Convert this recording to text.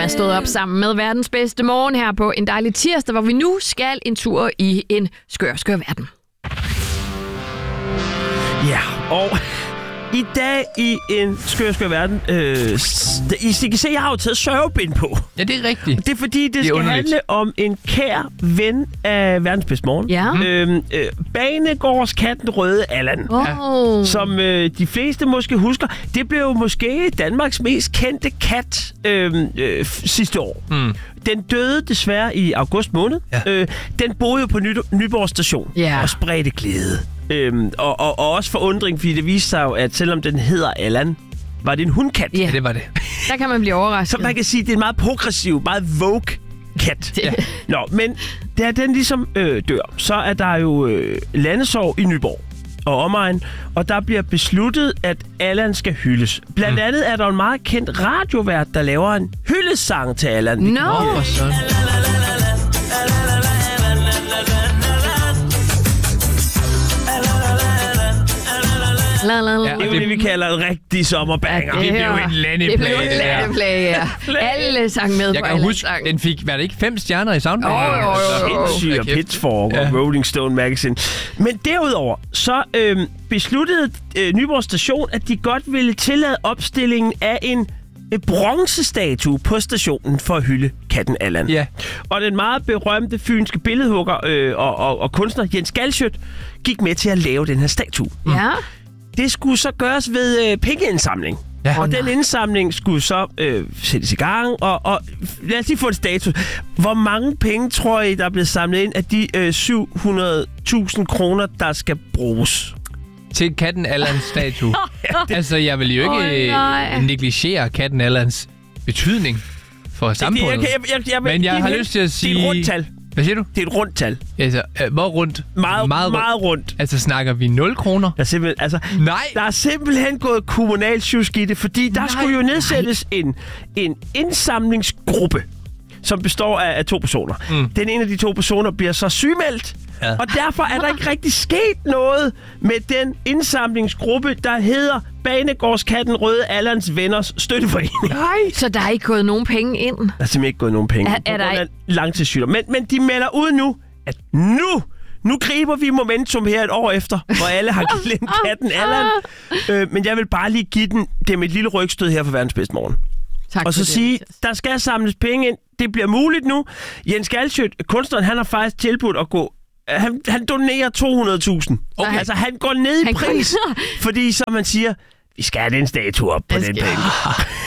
er stået op sammen med verdens bedste morgen her på en dejlig tirsdag, hvor vi nu skal en tur i en skør verden. Ja, og i dag i en skør verden, I kan se, jeg har jo taget sørgebind på. Ja, det er rigtigt. Det er fordi, det skal handle om en kær ven af verdens bedste morgen. Ja. Banegårds katten Røde Allan. Som de fleste måske husker. Det blev måske Danmarks mest kendte kat sidste år. Den døde desværre i august måned. Ja. Den boede jo på Nyborg station og spredte glæde. Og også forundring, fordi det viste sig jo, at selvom den hedder Allan, var det en hundkat. Ja, det var det. Der kan man blive overrasket. Så man kan sige, at det er en meget progressiv, meget vogue kat. Ja. Nå, men da den ligesom dør, så er der jo landesorg i Nyborg og omegn, og der bliver besluttet, at Allan skal hyldes. Blandt andet er der en meget kendt radiovært, der laver en hyldesang til Allan. No. Det er jo det, vi kalder en rigtig sommerbanger. Det blev en landeplage. Det blev en landeplage, ja. Alle sang med jeg på kan huske, den fik, var det ikke 5 stjerner i Soundboard? Sindssygt og Pitchfork og Rolling Stone Magazine. Men derudover, så besluttede Nyborg Station, at de godt ville tillade opstillingen af en bronzestatue på stationen for at hylde katten Allan. Ja. Og den meget berømte fynske billedhugger og kunstner Jens Galschiøt gik med til at lave den her statue. Ja. Det skulle så gøres ved pengeindsamling. Ja. Og den indsamling skulle så sættes i gang, og lad os lige få et status. Hvor mange penge tror I, der er blevet samlet ind af de 700.000 kroner, der skal bruges? Til katten Allans statue. Altså, jeg vil jo ikke negligere katten Allans betydning for samfundet. Men jeg har lyst til at sige... Det er et rundt tal. Hvad siger du? Det er et rundt tal. Altså, hvor rundt? Meget rundt. Altså, snakker vi 0 kroner? Der er simpelthen gået kommunalsjusk i det, fordi der skulle jo nedsættes en indsamlingsgruppe, som består af 2 personer. Den ene af de 2 personer bliver så sygemeldt, og derfor er der ikke rigtig sket noget med den indsamlingsgruppe, der hedder Banegårdskatten Røde Allans Venners Støtteforening. Nej. Så der er ikke gået nogen penge ind? Der er simpelthen ikke gået nogen penge. Er der ikke? Langtidssygdom. Men de melder ud nu, at nu griber vi momentum her et år efter, hvor alle har glemt katten Allan. Men jeg vil bare lige give dem et lille rygstød her for verdens bedste morgen. Tak og så sige, der skal samles penge ind. Det bliver muligt nu. Jens Galschiøt, kunstneren, han har faktisk tilbudt at gå... Han donerer 200.000. Okay. Altså, han går ned i pris, fordi, som man siger, vi skal have den statue op på den penge.